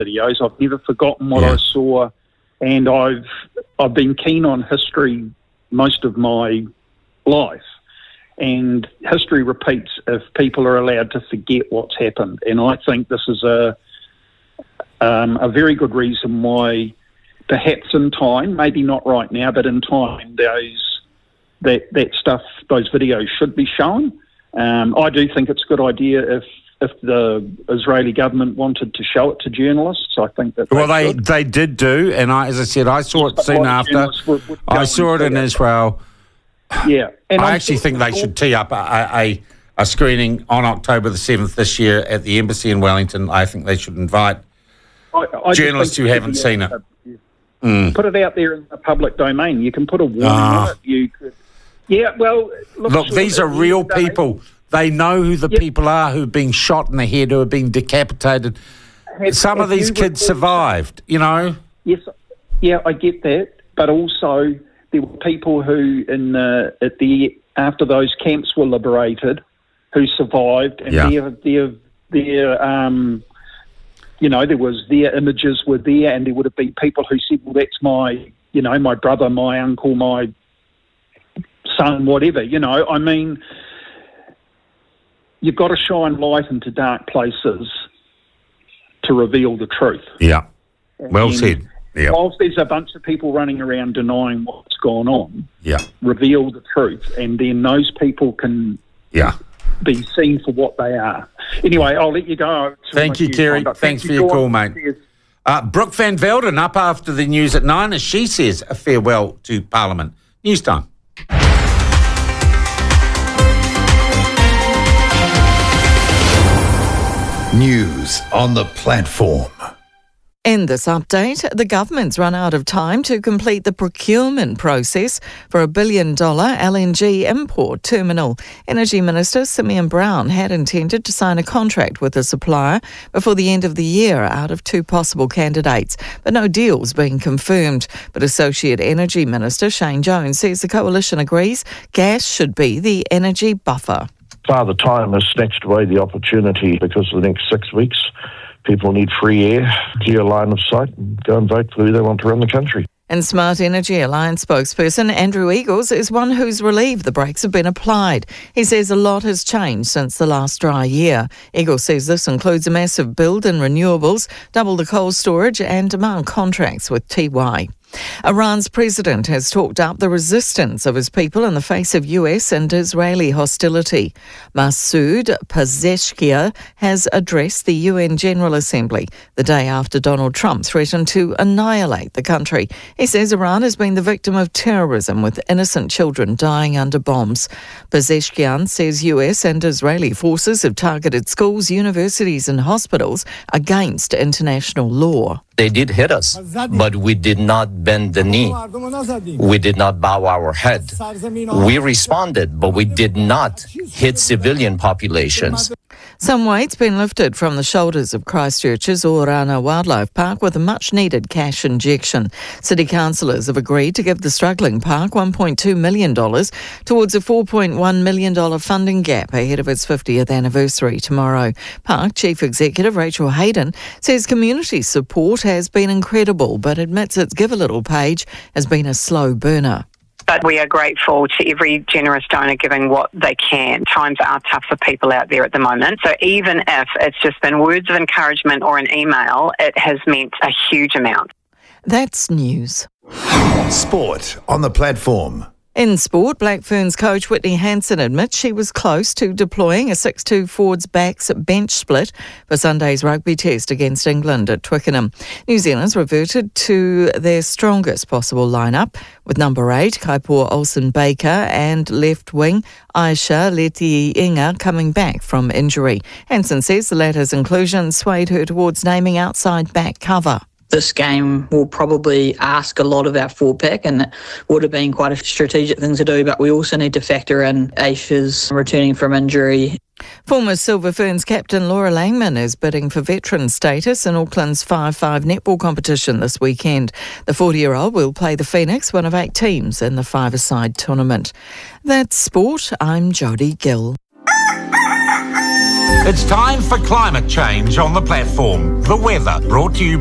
videos. I've never forgotten what I saw, and I've been keen on history most of my life. And history repeats if people are allowed to forget what's happened. And I think this is a very good reason why, perhaps in time, maybe not right now, but in time, that stuff, those videos should be shown. I do think it's a good idea if the Israeli government wanted to show it to journalists. I think that they did do, and as I said, I saw it soon after. I saw it in Israel. Yeah, and I actually think they should tee up a screening on October the 7th this year at the embassy in Wellington. I think they should invite journalists who haven't seen it. Put it out there in the public domain. You can put a warning on it. You could. Yeah, well, look, these are real people. They know who the people are who are being shot in the head, who are being decapitated. Some of these kids survived, you know. Yes, yeah, I get that, but also there were people who, after those camps were liberated, who survived, and their images were there, and there would have been people who said, "Well, that's my brother, my uncle, my son, whatever." I mean, you've got to shine light into dark places to reveal the truth. Yeah, well said. Yeah. Whilst there's a bunch of people running around denying what's gone on, reveal the truth, and then those people can be seen for what they are. Anyway, I'll let you go. Thank you, Kerry. Thanks for your call, mate. Brooke Van Velden up after the news at 9 as she says a farewell to Parliament. News time. News on the platform. In this update, the government's run out of time to complete the procurement process for a $1 billion LNG import terminal. Energy Minister Simeon Brown had intended to sign a contract with the supplier before the end of the year out of 2 possible candidates, but no deal's been confirmed. But Associate Energy Minister Shane Jones says the coalition agrees gas should be the energy buffer. Father Time has snatched away the opportunity because for the next 6 weeks people need free air, clear line of sight, and go and vote for who they want to run the country. And Smart Energy Alliance spokesperson Andrew Eagles is one who's relieved the brakes have been applied. He says a lot has changed since the last dry year. Eagles says this includes a massive build in renewables, double the coal storage and demand contracts with Tiwai. Iran's president has talked up the resistance of his people in the face of US and Israeli hostility. Masoud Pezeshkian has addressed the UN General Assembly the day after Donald Trump threatened to annihilate the country. He says Iran has been the victim of terrorism, with innocent children dying under bombs. Pezeshkian says US and Israeli forces have targeted schools, universities and hospitals against international law. They did hit us, but we did not bend the knee. We did not bow our head. We responded, but we did not hit civilian populations. Some weight's been lifted from the shoulders of Christchurch's Orana Wildlife Park with a much-needed cash injection. City councillors have agreed to give the struggling park $1.2 million towards a $4.1 million funding gap ahead of its 50th anniversary tomorrow. Park Chief Executive Rachel Hayden says community support has been incredible, but admits its Give a Little page has been a slow burner. But we are grateful to every generous donor giving what they can. Times are tough for people out there at the moment. So even if it's just been words of encouragement or an email, it has meant a huge amount. That's news. Sport on the platform. In sport, Black Ferns coach Whitney Hansen admits she was close to deploying a 6-2 forwards backs bench split for Sunday's rugby test against England at Twickenham. New Zealand's reverted to their strongest possible lineup, with number 8, Kaipor Olsen-Baker, and left wing Aisha Leti-Inga coming back from injury. Hansen says the latter's inclusion swayed her towards naming outside back cover. This game will probably ask a lot of our forward pack, and it would have been quite a strategic thing to do, but we also need to factor in Aisha's returning from injury. Former Silver Ferns captain Laura Langman is bidding for veteran status in Auckland's 5-5 netball competition this weekend. The 40-year-old will play the Phoenix, one of 8 teams in the 5-a-side tournament. That's sport. I'm Jodie Gill. It's time for climate change on the platform. The weather brought to you